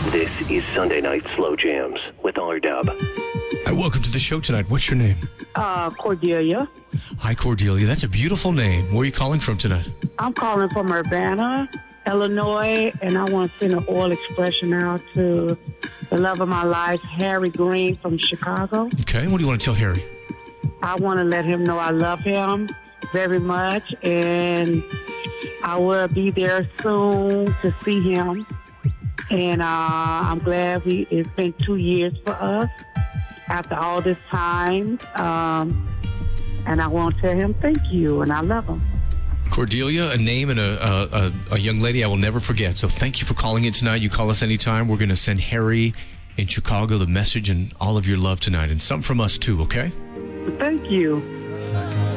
This is Sunday Night Slow Jams with R-Dub. Hi, welcome to the show tonight. What's your name? Cordelia. Hi, Cordelia. That's a beautiful name. Where are you calling from tonight? I'm calling from Urbana, Illinois, and I want to send an oil expression out to the love of my life, Harry Green from Chicago. Okay, what do you want to tell Harry? I want to let him know I love him very much, and I will be there soon to see him. And I'm glad it's been 2 years for us after all this time. And I want to tell him thank you, and I love him. Cordelia, a name and a young lady I will never forget. So thank you for calling in tonight. You call us anytime. We're going to send Harry in Chicago the message and all of your love tonight, and some from us too, okay? Thank you.